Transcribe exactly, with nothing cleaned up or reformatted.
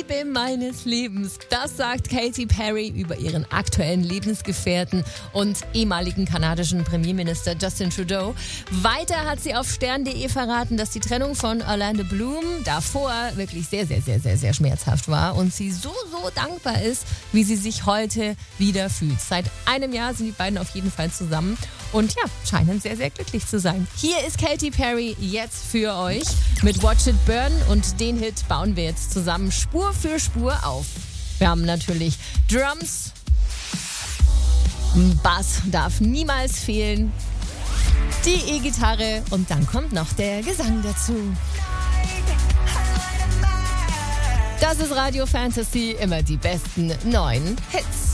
Liebe meines Lebens. Das sagt Katy Perry über ihren aktuellen Lebensgefährten und ehemaligen kanadischen Premierminister Justin Trudeau. Weiter hat sie auf stern punkt de verraten, dass die Trennung von Orlando Bloom davor wirklich sehr, sehr, sehr, sehr, sehr schmerzhaft war und sie so, so dankbar ist, wie sie sich heute wieder fühlt. Seit einem Jahr sind die beiden auf jeden Fall zusammen und ja, scheinen sehr, sehr glücklich zu sein. Hier ist Katy Perry jetzt für euch mit Watch It Burn und den Hit bauen wir jetzt zusammen Spur für Spur auf. Wir haben natürlich Drums, Bass darf niemals fehlen, die E-Gitarre und dann kommt noch der Gesang dazu. Das ist Radio Fantasy, immer die besten neuen Hits.